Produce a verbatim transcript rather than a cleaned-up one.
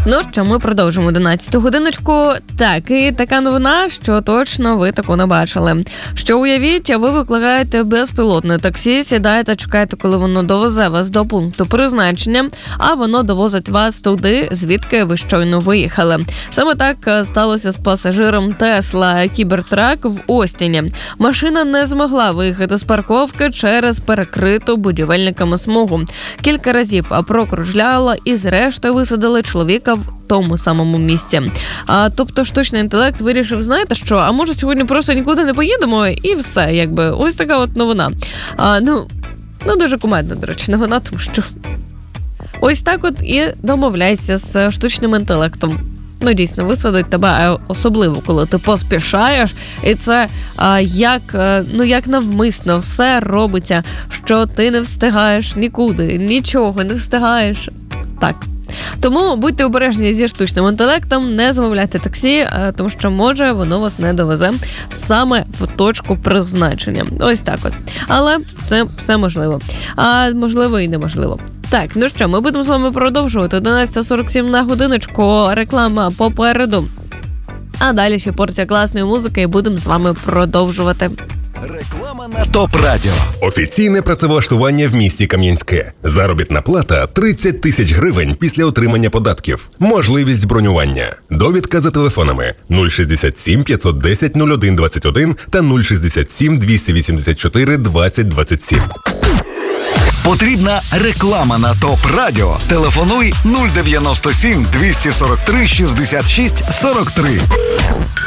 Ну що, ми продовжимо одинадцяту годиночку. Так, і така новина, що точно ви таку не бачили. Що уявіть, ви викликаєте безпілотне таксі, сідаєте, чекаєте, коли воно довезе вас до пункту призначення, а воно довозить вас туди, звідки ви щойно виїхали. Саме так сталося з пасажиром Tesla Cybertruck в Остіні. Машина не змогла виїхати з парковки через перекриту будівельниками смугу. Кілька разів прокружляла і зрештою висадили чоловіка в тому самому місці. А, тобто штучний інтелект вирішив, знаєте що, а може сьогодні просто нікуди не поїдемо і все, якби. Ось така от новина. А, ну, ну, дуже кумедна, до речі, новина, тому що ось так от і домовляйся з штучним інтелектом. Ну, дійсно, висадить тебе, особливо, коли ти поспішаєш, і це а, як, ну, як навмисно все робиться, що ти не встигаєш нікуди, нічого не встигаєш. Так. Тому будьте обережні зі штучним інтелектом, не замовляйте таксі, тому що може воно вас не довезе саме в точку призначення. Ось так от. Але це все можливо. А можливо і неможливо. Так, ну що, ми будемо з вами продовжувати. одинадцята сорок сім на годиночку, реклама попереду. А далі ще порція класної музики і будемо з вами продовжувати. Реклама на ТОП Радіо. Офіційне працевлаштування в місті Кам'янське. Заробітна плата тридцять тисяч гривень після отримання податків. Можливість бронювання. Довідка за телефонами нуль шістдесят сім п'ятсот десять нуль один двадцять один та нуль шістдесят сім двісті вісімдесят чотири двадцять двадцять сім. Потрібна реклама на ТОП Радіо. Телефонуй нуль дев'яносто сім двісті сорок три шістдесят шість сорок три.